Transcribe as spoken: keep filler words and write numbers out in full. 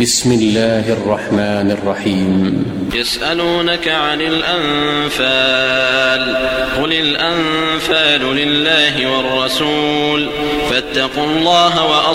بسم الله الرحمن الرحيم. يسألونك عن الأنفال قل الأنفال لله والرسول فاتقوا الله وأطيعوا